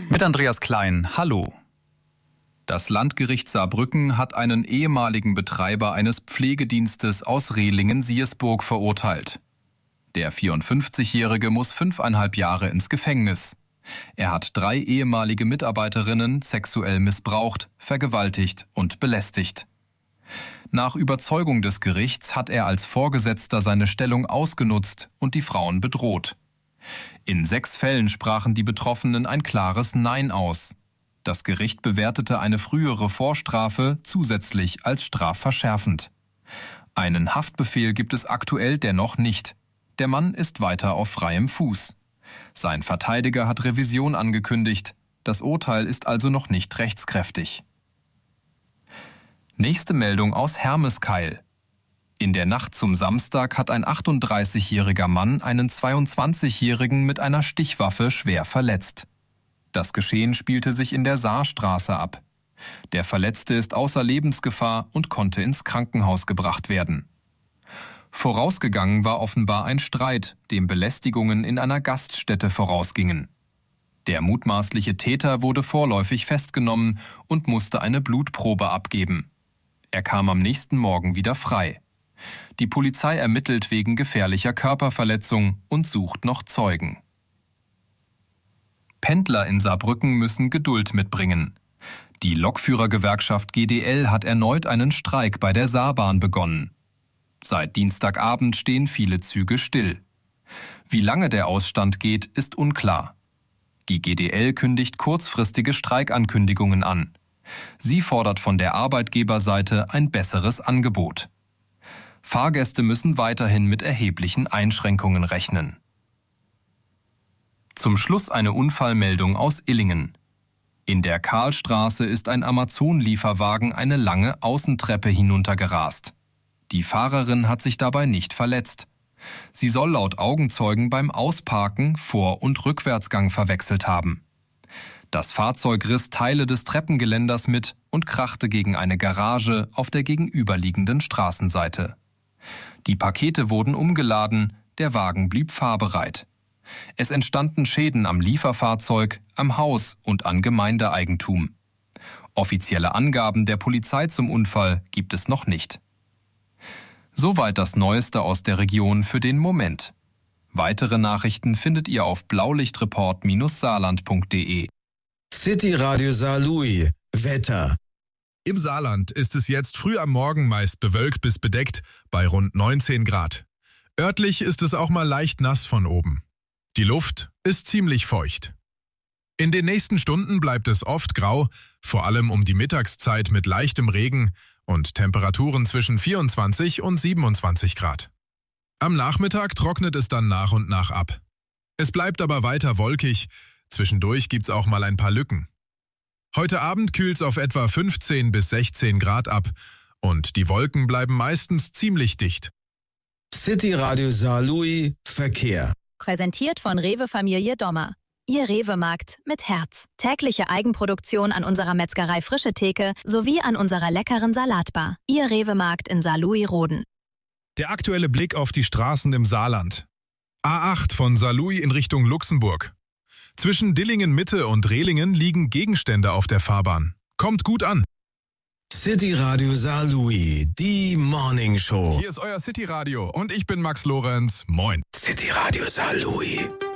Mit Andreas Klein, hallo. Das Landgericht Saarbrücken hat einen ehemaligen Betreiber eines Pflegedienstes aus Rehlingen-Siersburg verurteilt. Der 54-Jährige muss 5,5 Jahre ins Gefängnis. Er hat 3 ehemalige Mitarbeiterinnen sexuell missbraucht, vergewaltigt und belästigt. Nach Überzeugung des Gerichts hat er als Vorgesetzter seine Stellung ausgenutzt und die Frauen bedroht. In 6 Fällen sprachen die Betroffenen ein klares Nein aus. Das Gericht bewertete eine frühere Vorstrafe zusätzlich als strafverschärfend. Einen Haftbefehl gibt es aktuell dennoch nicht. Der Mann ist weiter auf freiem Fuß. Sein Verteidiger hat Revision angekündigt. Das Urteil ist also noch nicht rechtskräftig. Nächste Meldung aus Hermeskeil. In der Nacht zum Samstag hat ein 38-jähriger Mann einen 22-jährigen mit einer Stichwaffe schwer verletzt. Das Geschehen spielte sich in der Saarstraße ab. Der Verletzte ist außer Lebensgefahr und konnte ins Krankenhaus gebracht werden. Vorausgegangen war offenbar ein Streit, dem Belästigungen in einer Gaststätte vorausgingen. Der mutmaßliche Täter wurde vorläufig festgenommen und musste eine Blutprobe abgeben. Er kam am nächsten Morgen wieder frei. Die Polizei ermittelt wegen gefährlicher Körperverletzung und sucht noch Zeugen. Pendler in Saarbrücken müssen Geduld mitbringen. Die Lokführergewerkschaft GDL hat erneut einen Streik bei der Saarbahn begonnen. Seit Dienstagabend stehen viele Züge still. Wie lange der Ausstand geht, ist unklar. Die GDL kündigt kurzfristige Streikankündigungen an. Sie fordert von der Arbeitgeberseite ein besseres Angebot. Fahrgäste müssen weiterhin mit erheblichen Einschränkungen rechnen. Zum Schluss eine Unfallmeldung aus Illingen. In der Karlstraße ist ein Amazon-Lieferwagen eine lange Außentreppe hinuntergerast. Die Fahrerin hat sich dabei nicht verletzt. Sie soll laut Augenzeugen beim Ausparken Vor- und Rückwärtsgang verwechselt haben. Das Fahrzeug riss Teile des Treppengeländers mit und krachte gegen eine Garage auf der gegenüberliegenden Straßenseite. Die Pakete wurden umgeladen, der Wagen blieb fahrbereit. Es entstanden Schäden am Lieferfahrzeug, am Haus und an Gemeindeeigentum. Offizielle Angaben der Polizei zum Unfall gibt es noch nicht. Soweit das Neueste aus der Region für den Moment. Weitere Nachrichten findet ihr auf blaulichtreport-saarland.de. City Radio Saarlouis. Wetter. Im Saarland ist es jetzt früh am Morgen meist bewölkt bis bedeckt bei rund 19 Grad. Örtlich ist es auch mal leicht nass von oben. Die Luft ist ziemlich feucht. In den nächsten Stunden bleibt es oft grau, vor allem um die Mittagszeit mit leichtem Regen und Temperaturen zwischen 24 und 27 Grad. Am Nachmittag trocknet es dann nach und nach ab. Es bleibt aber weiter wolkig, zwischendurch gibt's auch mal ein paar Lücken. Heute Abend kühlt's auf etwa 15 bis 16 Grad ab und die Wolken bleiben meistens ziemlich dicht. City Radio Saarlouis Verkehr. Präsentiert von Rewe Familie Dommer. Ihr Rewe-Markt mit Herz. Tägliche Eigenproduktion an unserer Metzgerei Frische Theke sowie an unserer leckeren Salatbar. Ihr Rewe-Markt in Saarlouis-Roden. Der aktuelle Blick auf die Straßen im Saarland. A8 von Saarlouis in Richtung Luxemburg. Zwischen Dillingen Mitte und Rehlingen liegen Gegenstände auf der Fahrbahn. Kommt gut an. City Radio Saarlouis, die Morning Show. Hier ist euer City Radio und ich bin Max Lorenz. Moin. City Radio Saarlouis.